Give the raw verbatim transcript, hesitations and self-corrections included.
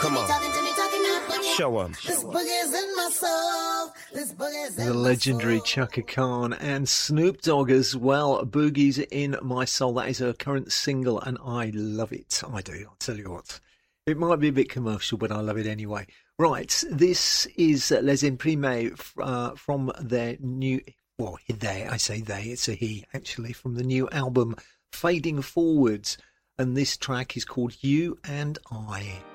Come on. Show 'em. This boogie's in my soul. This boogie's in The my legendary soul. Chaka Khan and Snoop Dogg as well. Boogie's in My Soul. That is her current single, and I love it. I do. I'll tell you what. It might be a bit commercial, but I love it anyway. Right, this is Les Imprimes uh, from their new... Well, they, I say they, it's a he, actually, from the new album Fading Forwards. And this track is called You and I.